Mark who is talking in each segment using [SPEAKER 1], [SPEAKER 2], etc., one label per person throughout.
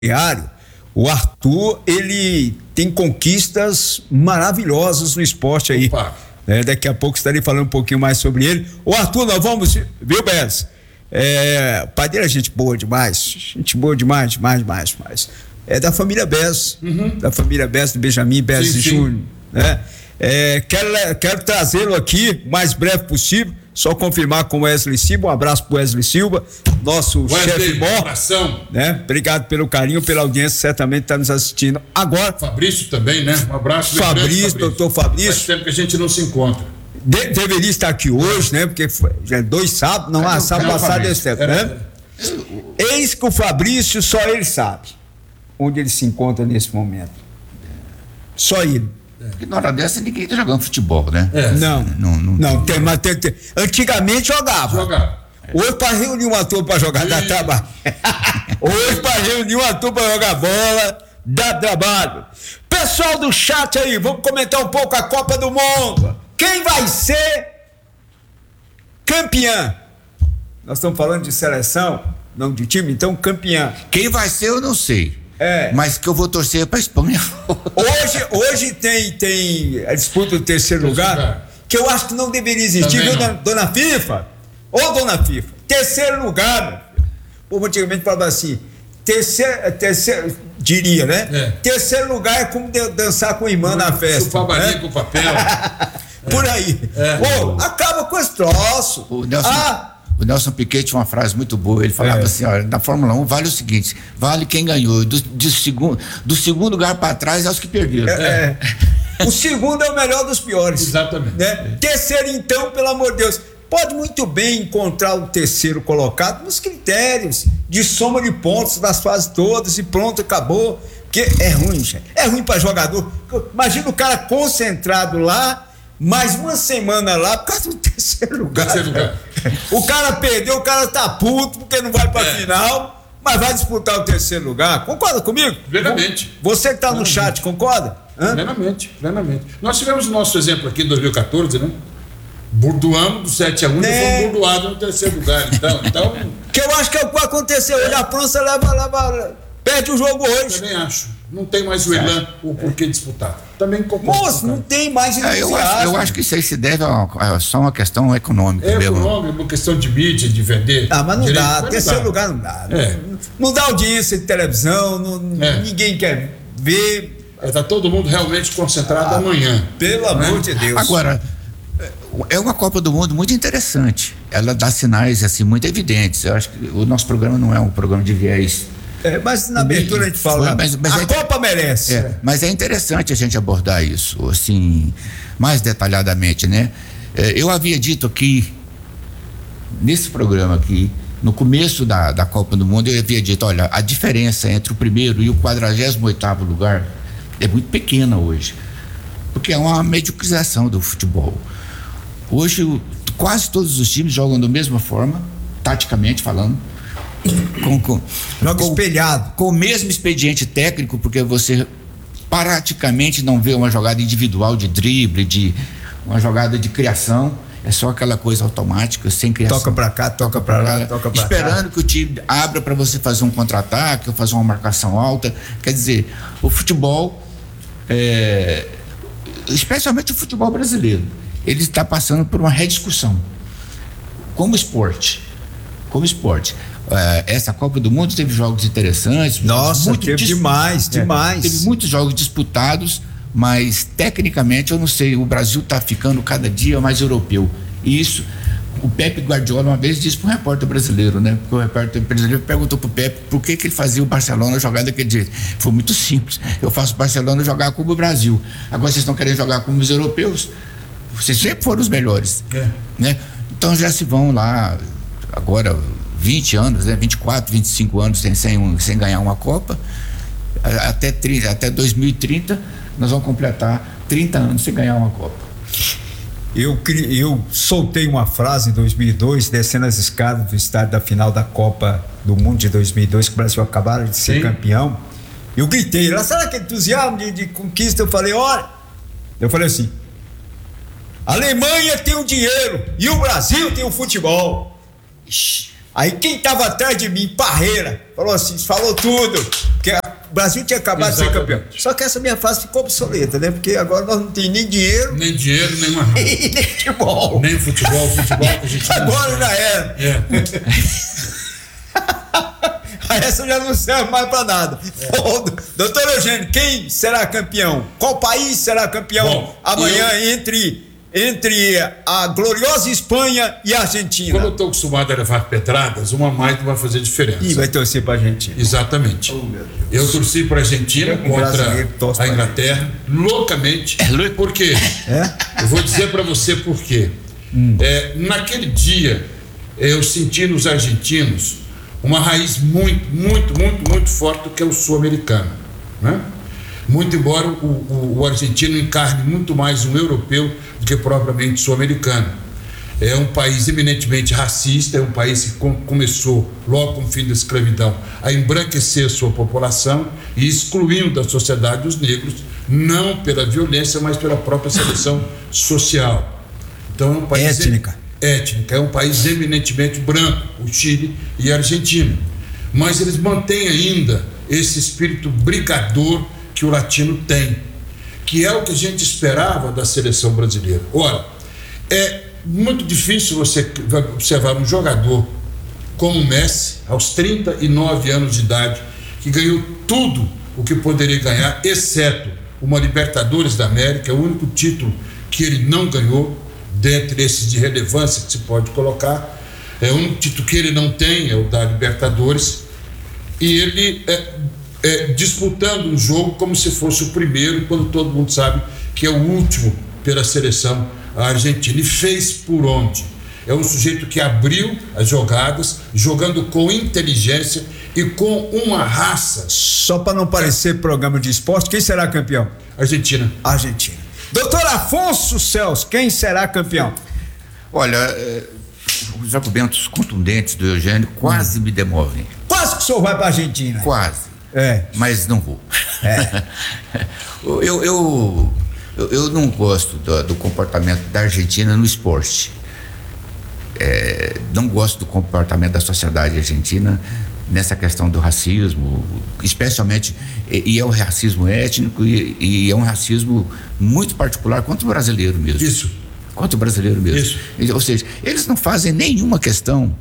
[SPEAKER 1] diário, o Arthur, ele tem conquistes maravilhosas no esporte aí. Daqui a pouco estarei falando um pouquinho mais sobre ele. O Arthur, nós vamos, viu, Bez? O pai dele é gente boa demais, demais. É da família Bez, da família Bez, do Benjamin Bez Júnior, né? Quero trazê-lo aqui o mais breve possível, só confirmar com o Wesley Silva. Um abraço pro Wesley Silva, nosso chefe mor, né? Obrigado pelo carinho, pela audiência, certamente está nos assistindo agora.
[SPEAKER 2] Fabrício também, né? Um abraço.
[SPEAKER 1] Fabrício, doutor Fabrício.
[SPEAKER 2] Faz tempo que a gente não se encontra.
[SPEAKER 1] Deveria estar aqui hoje, né? Porque já é 2 sábados, sábado passado esse tempo, né? Eis que o Fabrício, só ele sabe onde ele se encontra nesse momento. Só ele.
[SPEAKER 3] Porque na hora dessa ninguém tá jogando futebol, né?
[SPEAKER 1] Não, tem. Antigamente jogava. Hoje para reunir uma turma para jogar dá trabalho. Hoje para reunir uma turma para jogar bola dá trabalho. Pessoal do chat aí, vamos comentar um pouco a Copa do Mundo. Quem vai ser campeã? Nós estamos falando de seleção, não de time, então campeã.
[SPEAKER 3] Quem vai ser eu não sei. Mas que eu vou torcer para Espanha.
[SPEAKER 1] Hoje tem a disputa do terceiro lugar, que eu acho que não deveria existir, viu, dona FIFA? Ô, dona FIFA, terceiro lugar, meu filho. O povo antigamente falava assim, terceiro, diria, né? Terceiro lugar é como dançar com a irmã na festa.
[SPEAKER 2] Chupar balinha com papel.
[SPEAKER 1] Por aí. Acaba com esse troço.
[SPEAKER 3] O Nelson Piquet tinha uma frase muito boa, ele falava assim, olha, na Fórmula 1 vale o seguinte, vale quem ganhou, do segundo lugar para trás é os que perderam.
[SPEAKER 1] O segundo é o melhor dos piores.
[SPEAKER 2] Exatamente.
[SPEAKER 1] Né? Terceiro, então, pelo amor de Deus, pode muito bem encontrar o terceiro colocado nos critérios de soma de pontos das fases todas e pronto, acabou. Porque é ruim, gente. É ruim para jogador. Imagina o cara concentrado lá, mais uma semana lá por causa do terceiro lugar. O cara perdeu, o cara tá puto porque não vai pra final, mas vai disputar o terceiro lugar. Concorda comigo?
[SPEAKER 2] Plenamente.
[SPEAKER 1] Você que tá no chat, concorda?
[SPEAKER 2] Plenamente. Nós tivemos o nosso exemplo aqui em 2014, né? Burdoamos do 7-1 e fomos burdoados no terceiro lugar. Então...
[SPEAKER 1] Que eu acho que é o que vai acontecer hoje. A França perde o jogo hoje.
[SPEAKER 2] Também acho. Não tem mais o elan, o porquê disputar. Também concordo.
[SPEAKER 1] Moço, não tem mais entusiasmo.
[SPEAKER 3] Eu acho que isso aí se deve a só uma questão econômica.
[SPEAKER 2] Uma questão de mídia, de vender.
[SPEAKER 1] Mas não dá. Terceiro lugar não dá. Não dá audiência de televisão, ninguém quer ver.
[SPEAKER 2] Está todo mundo realmente concentrado amanhã.
[SPEAKER 1] Pelo amor de Deus.
[SPEAKER 3] Agora, é uma Copa do Mundo muito interessante. Ela dá sinais assim muito evidentes. Eu acho que o nosso programa não é um programa de viés.
[SPEAKER 1] Mas na abertura a gente fala, a Copa merece.
[SPEAKER 3] Mas é interessante a gente abordar isso, assim, mais detalhadamente, né? Eu havia dito aqui, nesse programa aqui, no começo da Copa do Mundo, eu havia dito, olha, a diferença entre o primeiro e o 48º lugar é muito pequena hoje, porque é uma mediocrização do futebol. Hoje, quase todos os times jogam da mesma forma, taticamente falando,
[SPEAKER 1] espelhado,
[SPEAKER 3] com o mesmo expediente técnico, porque você praticamente não vê uma jogada individual de drible, de uma jogada de criação, é só aquela coisa automática, sem criação.
[SPEAKER 1] Toca pra cá, toca pra lá,
[SPEAKER 3] esperando que o time abra para você fazer um contra-ataque ou fazer uma marcação alta. Quer dizer, o futebol, especialmente o futebol brasileiro, ele está passando por uma rediscussão como esporte. Essa Copa do Mundo teve jogos interessantes.
[SPEAKER 1] Nossa, teve demais.
[SPEAKER 3] Teve muitos jogos disputados, mas tecnicamente eu não sei, o Brasil está ficando cada dia mais europeu. E isso, o Pepe Guardiola uma vez disse para um repórter brasileiro, né? Porque o repórter brasileiro perguntou para o Pepe por que ele fazia o Barcelona jogar daquele jeito. Foi muito simples. Eu faço o Barcelona jogar como o Brasil. Agora vocês estão querendo jogar como os europeus? Vocês sempre foram os melhores, né? Então já se vão lá agora 20 anos, né? 24, 25 anos sem ganhar uma Copa. Até 2030 nós vamos completar 30 anos sem ganhar uma Copa.
[SPEAKER 1] Eu soltei uma frase em 2002, descendo as escadas do estádio da final da Copa do Mundo de 2002, que o Brasil acabaram de ser campeão. Eu gritei, sabe aquele entusiasmo de conquista? Eu falei assim, a Alemanha tem o dinheiro e o Brasil tem o futebol. Aí quem estava atrás de mim, Parreira, falou assim, falou tudo, que o Brasil tinha acabado de ser campeão. Só que essa minha frase ficou obsoleta, né? Porque agora nós não temos nem dinheiro,
[SPEAKER 2] nem mais
[SPEAKER 1] nem futebol.
[SPEAKER 2] Nem futebol que a gente
[SPEAKER 1] agora já era. Essa já não serve mais para nada. Doutor Eugênio, quem será campeão? Qual país será campeão amanhã entre a gloriosa Espanha e a Argentina?
[SPEAKER 2] Como eu estou acostumado a levar pedradas, uma mais não vai fazer diferença.
[SPEAKER 1] E vai torcer para a Argentina.
[SPEAKER 2] Exatamente. Eu torci para a Argentina contra a Inglaterra, loucamente. Por quê? Eu vou dizer para você por quê. Naquele dia, eu senti nos argentinos uma raiz muito forte do que é o sul-americano, né? Muito embora o argentino encarne muito mais um europeu do que propriamente sul-americano. É um país eminentemente racista, é um país que começou logo com o fim da escravidão a embranquecer sua população e excluindo da sociedade os negros, não pela violência, mas pela própria seleção social. Então é um país étnica, é um país eminentemente branco, o Chile e a Argentina. Mas eles mantêm ainda esse espírito brigador que o latino tem, que é o que a gente esperava da seleção brasileira. Ora, é muito difícil você observar um jogador como o Messi, aos 39 anos de idade, que ganhou tudo o que poderia ganhar, exceto uma Libertadores da América, o único título que ele não ganhou, dentre esses de relevância que se pode colocar. O único título que ele não tem é o da Libertadores, e ele disputando um jogo como se fosse o primeiro, quando todo mundo sabe que é o último pela seleção argentina. E fez por onde? É um sujeito que abriu as jogadas, jogando com inteligência e com uma raça.
[SPEAKER 1] Só para não parecer programa de esporte, quem será campeão?
[SPEAKER 2] Argentina.
[SPEAKER 1] Doutor Afonso Celso, quem será campeão?
[SPEAKER 3] Olha, os argumentos contundentes do Eugênio quase me demovem.
[SPEAKER 1] Quase que o senhor vai para a Argentina.
[SPEAKER 3] Quase. Mas não vou. Eu não gosto do comportamento da Argentina no esporte. Não gosto do comportamento da sociedade argentina nessa questão do racismo, especialmente, e é um racismo étnico e é um racismo muito particular contra o brasileiro mesmo.
[SPEAKER 2] Isso.
[SPEAKER 3] Contra o brasileiro mesmo. Isso. Ou seja, eles não fazem nenhuma questão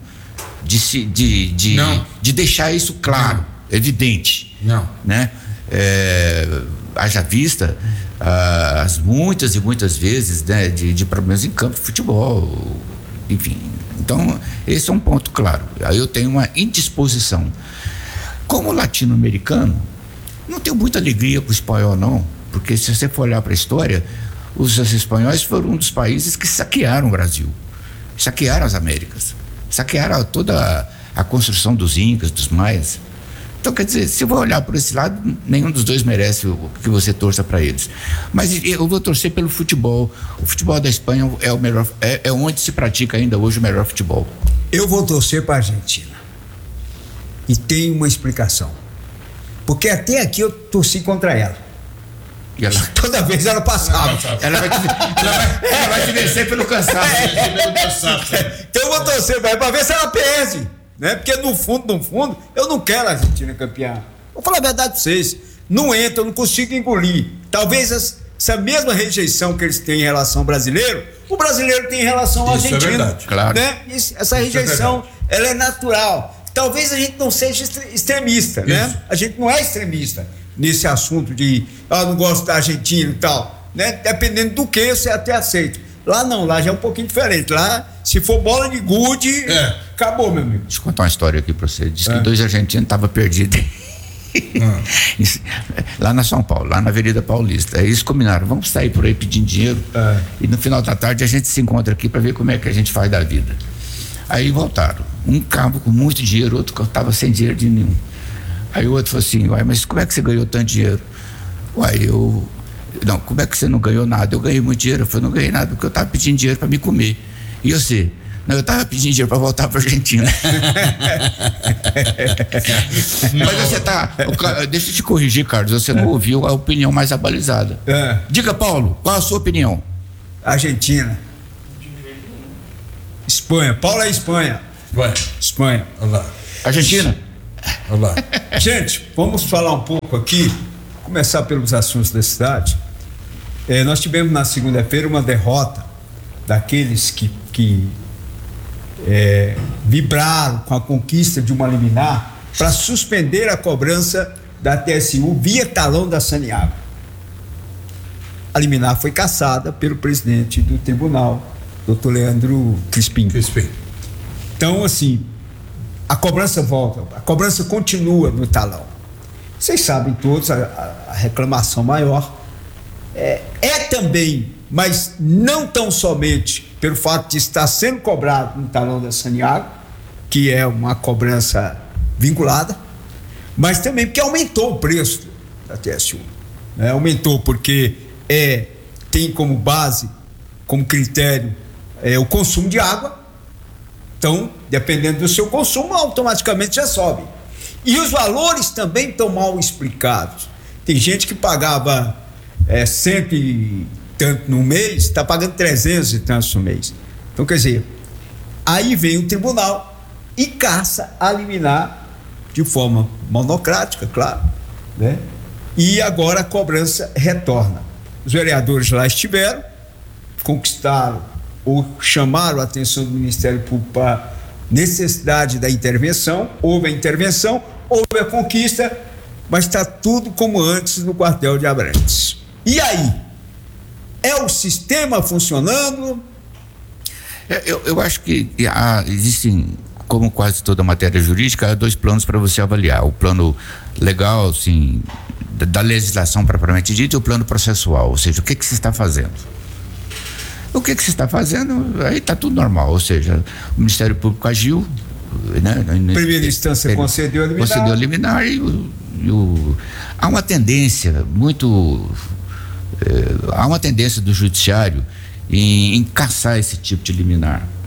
[SPEAKER 3] de deixar isso claro, evidente.
[SPEAKER 2] Não.
[SPEAKER 3] Né? Haja vista as muitas e muitas vezes, né, de problemas em campo de futebol, enfim. Então, esse é um ponto claro. Aí eu tenho uma indisposição. Como latino-americano, não tenho muita alegria com o espanhol, não, porque se você for olhar para a história, os espanhóis foram um dos países que saquearam o Brasil, saquearam as Américas, saquearam toda a construção dos Incas, dos Maias. Então, quer dizer, se eu vou olhar por esse lado, nenhum dos dois merece que você torça para eles. Mas eu vou torcer pelo futebol. O futebol da Espanha é o melhor, é onde se pratica ainda hoje o melhor futebol.
[SPEAKER 1] Eu vou torcer para a Argentina. E tem uma explicação. Porque até aqui eu torci contra ela.
[SPEAKER 3] E ela...
[SPEAKER 1] Toda vez ela passava.
[SPEAKER 3] Ela vai te vencer pelo cansaço.
[SPEAKER 1] Então eu vou torcer para ver se ela perde. Né? Porque no fundo, eu não quero a Argentina campeã. Vou falar a verdade para vocês. Não entra, eu não consigo engolir. Talvez essa mesma rejeição que eles têm em relação ao brasileiro, o brasileiro tem em relação ao argentino.
[SPEAKER 2] Isso é verdade,
[SPEAKER 3] claro.
[SPEAKER 1] Né? Essa rejeição, ela é natural. Talvez a gente não seja extremista, né? A gente não é extremista nesse assunto de não gosto da Argentina e tal, né? Dependendo do que, você até aceita. Lá não, lá já é um pouquinho diferente. Lá, se for bola de gude, acabou, meu amigo.
[SPEAKER 3] Deixa eu contar uma história aqui pra você. Diz que 2 argentinos estavam perdidos lá na São Paulo, lá na Avenida Paulista. Aí eles combinaram, vamos sair por aí pedindo dinheiro e no final da tarde a gente se encontra aqui pra ver como é que a gente faz da vida. Aí voltaram. Um cabo com muito dinheiro, outro estava sem dinheiro de nenhum. Aí o outro falou assim, mas como é que você ganhou tanto dinheiro? Não, como é que você não ganhou nada? Eu ganhei muito dinheiro. Eu falei, não ganhei nada porque eu estava pedindo dinheiro para me comer. E você? Não, eu estava pedindo dinheiro para voltar para a Argentina. Mas você deixa eu te corrigir, Carlos, você não ouviu a opinião mais abalizada. Diga, Paulo, qual a sua opinião?
[SPEAKER 1] Argentina. Espanha. Paulo é Espanha. Espanha.
[SPEAKER 2] Olha lá.
[SPEAKER 3] Argentina.
[SPEAKER 2] Olha lá.
[SPEAKER 1] Gente, vamos falar um pouco aqui, começar pelos assuntos da cidade. Nós tivemos na segunda-feira uma derrota daqueles que vibraram com a conquista de uma liminar para suspender a cobrança da TSU via talão da Saniago. A liminar foi cassada pelo presidente do tribunal, Dr. Leandro Crispim. Então, assim, a cobrança volta, a cobrança continua no talão. Vocês sabem todos, a reclamação maior é também, mas não tão somente pelo fato de estar sendo cobrado no talão da Saniago, que é uma cobrança vinculada, mas também porque aumentou o preço da TSU. Aumentou porque tem como base, como critério, o consumo de água. Então, dependendo do seu consumo, automaticamente já sobe. E os valores também estão mal explicados. Tem gente que pagava 100 e tanto no mês, está pagando 300 e tantos no mês. Então, quer dizer, aí vem o tribunal e caça a liminar de forma monocrática, claro, né? E agora a cobrança retorna. Os vereadores lá estiveram, conquistaram ou chamaram a atenção do Ministério Público para a necessidade da intervenção. Houve a intervenção, houve a conquista, mas está tudo como antes no quartel de Abrantes. E aí? É o sistema funcionando?
[SPEAKER 3] Eu acho que existem, como quase toda matéria jurídica, há dois planos para você avaliar: o plano legal, assim, da legislação propriamente dita, e o plano processual, ou seja, o que se está fazendo. O que se está fazendo, aí está tudo normal, ou seja, o Ministério Público agiu, né?
[SPEAKER 1] Primeira instância concedeu a
[SPEAKER 3] liminar há uma tendência há uma tendência do judiciário em caçar esse tipo de liminar.